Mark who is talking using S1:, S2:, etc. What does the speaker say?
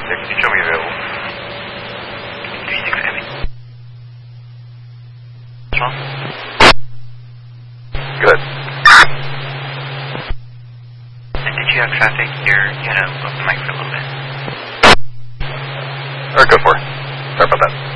S1: Yeah, can you show me available?
S2: 36 Heavy. Well?
S1: Good.
S2: And did you have traffic? You had to open the mic for a little bit.
S1: Alright, go for it. Sorry about that.